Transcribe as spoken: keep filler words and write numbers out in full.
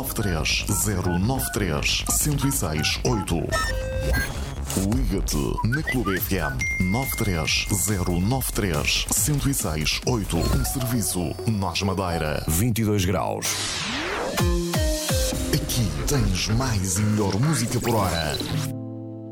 nove três zero nove três zero seis oito. Liga-te na Clube F M nove três zero nove três zero seis oito. Um serviço Nós Madeira. vinte e dois graus. Aqui tens mais e melhor música por hora.